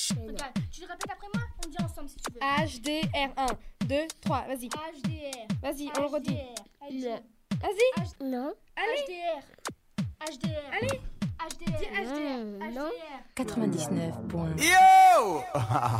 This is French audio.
Regarde, tu le répètes après moi, on dit ensemble si tu veux. HDR, 1, 2, 3, vas-y. HDR. Vas-y, on le redit. HDR. Vas-y. Non. Allez. HDR. HDR. Allez. HDR. Dis HDR. HDR. 99. Yo